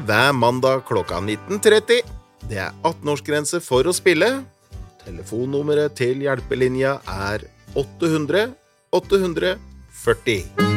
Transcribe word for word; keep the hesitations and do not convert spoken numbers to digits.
hver mandag klokka nitten tretti. Det er atten-årsgrense for å spille. Telefonnummeret til hjelpelinja er åtte hundre åtte hundre førti.